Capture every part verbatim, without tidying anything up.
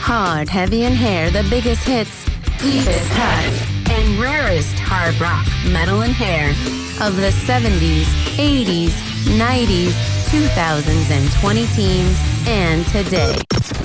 Hard, heavy, and hair, the biggest hits, deepest cuts, and rarest hard rock, metal, and hair of the seventies, eighties, nineties, two thousands, and twenty teens, and today.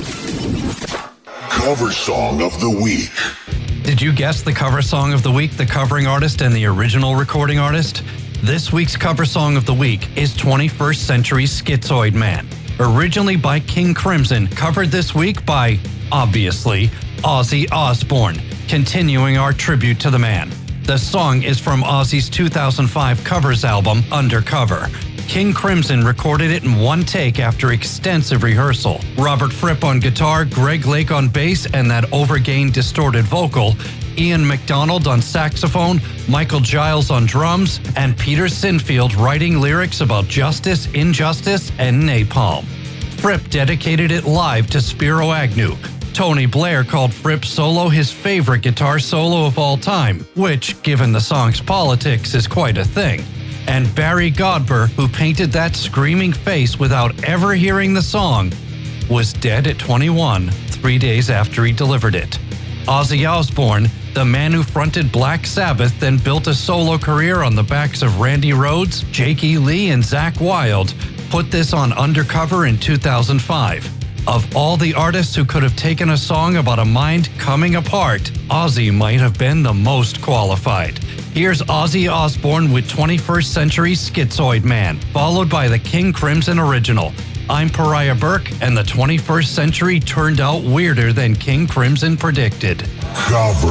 Cover Song of the Week. Did you guess the cover song of the week, the covering artist and the original recording artist? This week's cover song of the week is twenty-first Century Schizoid Man. Originally by King Crimson, covered this week by, obviously, Ozzy Osbourne, continuing our tribute to the man. The song is from Ozzy's two thousand five covers album, Undercover. King Crimson recorded it in one take after extensive rehearsal. Robert Fripp on guitar, Greg Lake on bass and that overgained distorted vocal, Ian McDonald on saxophone, Michael Giles on drums, and Peter Sinfield writing lyrics about justice, injustice, and napalm. Fripp dedicated it live to Spiro Agnew. Tony Blair called Fripp's solo his favorite guitar solo of all time, which, given the song's politics, is quite a thing. And Barry Godber, who painted that screaming face without ever hearing the song, was dead at twenty-one, three days after he delivered it. Ozzy Osbourne, the man who fronted Black Sabbath, then built a solo career on the backs of Randy Rhoads, Jake E. Lee, and Zakk Wylde, put this on Undercover in two thousand five. Of all the artists who could have taken a song about a mind coming apart, Ozzy might have been the most qualified. Here's Ozzy Osbourne with twenty-first Century Schizoid Man, followed by the King Crimson original. I'm Pariah Burke, and the twenty-first century turned out weirder than King Crimson predicted. Cover